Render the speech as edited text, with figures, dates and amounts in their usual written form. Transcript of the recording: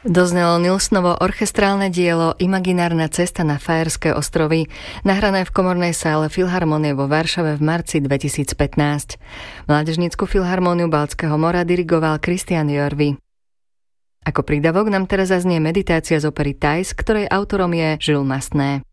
Doznelo Nilsnovo orchestrálne dielo Imaginárna cesta na Fajerské ostrovy, nahrané v komornej sále Filharmonie vo Varšave v marci 2015. Mládežnícku filharmóniu Baltského mora dirigoval Christian Jörvi. Ako prídavok nám teraz zaznie meditácia z opery Thais, ktorej autorom je Jules Massenet.